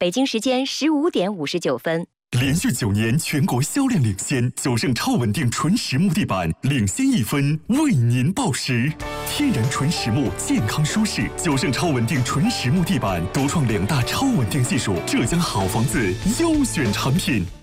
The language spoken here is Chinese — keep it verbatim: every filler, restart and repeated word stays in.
北京时间十五点五十九分。 连续九年全国销量领先，九盛超稳定纯实木地板领先一分，为您报时。天然纯实木，健康舒适，九盛超稳定纯实木地板独创两大超稳定技术，浙江好房子优选产品。